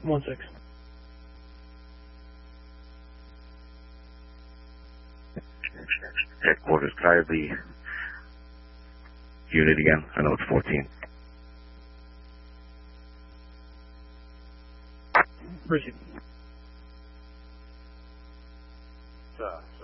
1-6. Headquarters, can I have the unit again? I know it's 14. Proceed.